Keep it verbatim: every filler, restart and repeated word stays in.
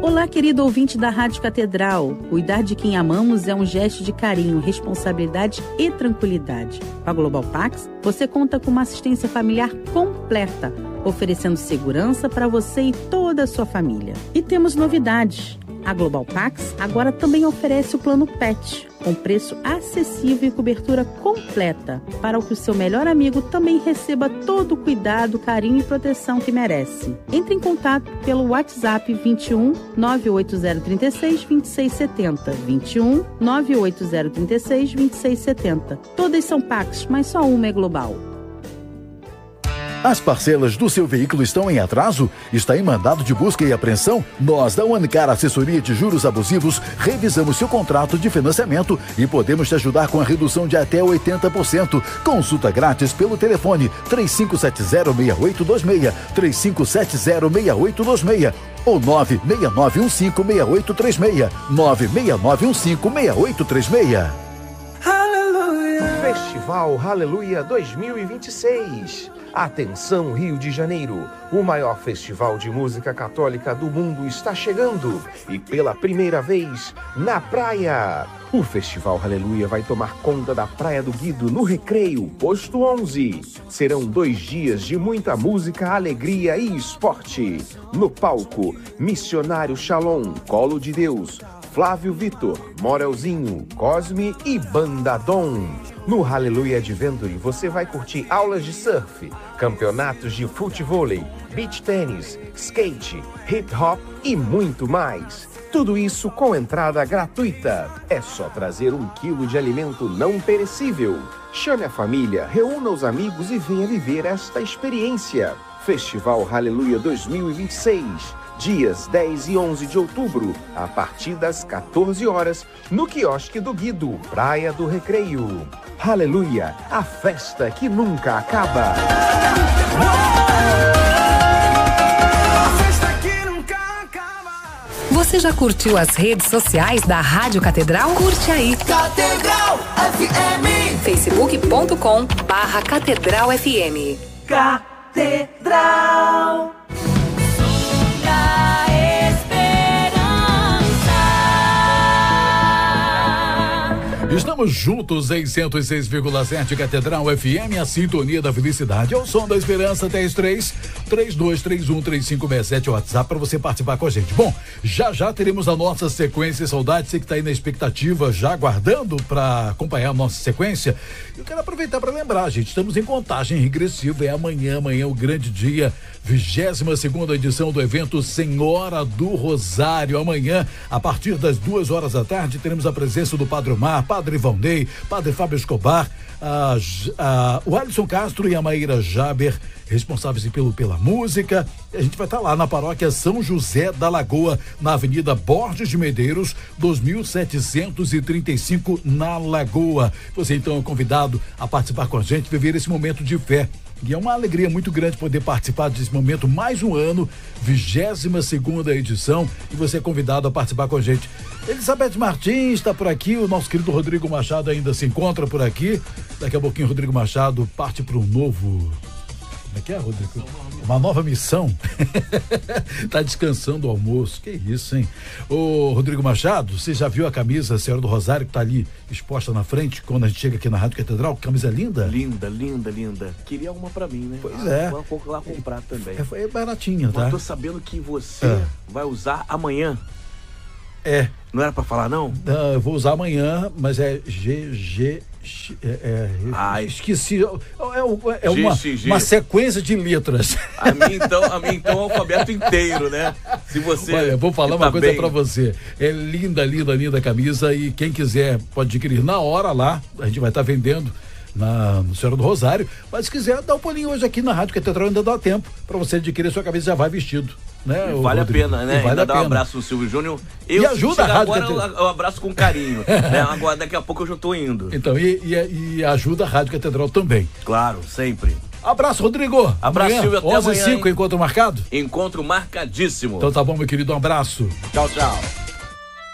Olá, querido ouvinte da Rádio Catedral. Cuidar de quem amamos é um gesto de carinho, responsabilidade e tranquilidade. Com a Global Pax, você conta com uma assistência familiar completa, oferecendo segurança para você e toda a sua família. E temos novidades. A Global Pax agora também oferece o plano Pet, com preço acessível e cobertura completa, para que o seu melhor amigo também receba todo o cuidado, carinho e proteção que merece. Entre em contato pelo WhatsApp vinte e um, nove oito zero três seis, vinte e seis setenta, vinte e um, nove oito zero três seis, vinte e seis setenta. Todas são Pax, mas só uma é global. As parcelas do seu veículo estão em atraso? Está em mandado de busca e apreensão? Nós, da Unicar Assessoria de Juros Abusivos, revisamos seu contrato de financiamento e podemos te ajudar com a redução de até oitenta por cento. Consulta grátis pelo telefone três cinco sete zero, seis oito dois seis, três cinco sete zero, seis oito dois seis ou nove seis nove um cinco, seis oito três seis, nove seis nove um cinco, seis oito três seis. Festival Hallelujah dois mil e vinte e seis. Atenção, Rio de Janeiro, o maior festival de música católica do mundo está chegando e pela primeira vez na praia. O Festival Hallelujah vai tomar conta da Praia do Guido, no Recreio, posto onze. Serão dois dias de muita música, alegria e esporte. No palco, Missionário Shalom, Colo de Deus, Flávio Vitor, Morelzinho, Cosme e Banda Dom. No Hallelujah Adventure você vai curtir aulas de surf, campeonatos de futevôlei, beach tênis, skate, hip hop e muito mais. Tudo isso com entrada gratuita. É só trazer um quilo de alimento não perecível. Chame a família, reúna os amigos e venha viver esta experiência. Festival Hallelujah dois mil e vinte e seis. Dias dez e onze de outubro, a partir das quatorze horas, no quiosque do Guido, Praia do Recreio. Hallelujah, a festa que nunca acaba. Você já curtiu as redes sociais da Rádio Catedral? Curte aí. Catedral F M. facebook ponto com barra Catedral F M. Catedral. Estamos juntos em cento e seis vírgula sete Catedral F M, a sintonia da felicidade. É o som da esperança. Dez três, três dois três um, três cinco seis sete, o WhatsApp para você participar com a gente. Bom, já já teremos a nossa sequência. Saudade, você que está aí na expectativa, já aguardando para acompanhar a nossa sequência. Eu quero aproveitar para lembrar, gente, estamos em contagem regressiva. É amanhã, amanhã é o grande dia, vigésima segunda edição do evento Senhora do Rosário. Amanhã, a partir das duas horas da tarde, teremos a presença do Padre Omar, Padre Ivandei, Padre Fábio Escobar, a, a, o Alisson Castro e a Maíra Jaber, responsáveis pelo, pela música. A gente vai estar lá na paróquia São José da Lagoa, na Avenida Borges de Medeiros, dois mil setecentos e trinta e cinco, na Lagoa. Você então é convidado a participar com a gente, viver esse momento de fé. E é uma alegria muito grande poder participar desse momento, mais um ano, vigésima segunda edição, e você é convidado a participar com a gente. Elizabeth Martins está por aqui, o nosso querido Rodrigo Machado ainda se encontra por aqui. Daqui a pouquinho o Rodrigo Machado parte para um novo... Como é que é, Rodrigo? Uma nova missão. Tá descansando o almoço. Que isso, hein? Ô, Rodrigo Machado, você já viu a camisa Senhora do Rosário que tá ali exposta na frente quando a gente chega aqui na Rádio Catedral? Camisa linda? Linda, linda, linda. Queria uma pra mim, né? Pois ah, é. Vou um pouco lá comprar também. É, é baratinha, tá? Eu tô sabendo que você é. vai usar amanhã. É. Não era pra falar, não? Não, eu vou usar amanhã, mas é G G... É, é, Ai. esqueci. É, é, é G, uma, G, G. uma sequência de letras. A mim então, a mim então é o alfabeto inteiro, né? Se você. Olha, eu vou falar uma tá coisa bem... pra você. É linda, linda, linda a camisa, e quem quiser pode adquirir na hora lá. A gente vai estar tá vendendo na no Senhora do Rosário. Mas se quiser, dá um pulinho hoje aqui na Rádio Catedral, ainda dá tempo pra você adquirir sua camisa, já vai vestido. Né, vale Rodrigo? a pena, né? Vale Ainda a dá pena. um abraço no Silvio Júnior. Eu, e ajuda a Rádio agora Catedral. eu, eu abraço com carinho. Né? Agora, daqui a pouco eu já tô indo. Então, e, e, e ajuda a Rádio Catedral também. Claro, sempre. Abraço, Rodrigo. Abraço, amanhã, Silvio, até onze e amanhã. cinco, encontro marcado? Encontro marcadíssimo. Então tá bom, meu querido, um abraço. Tchau, tchau.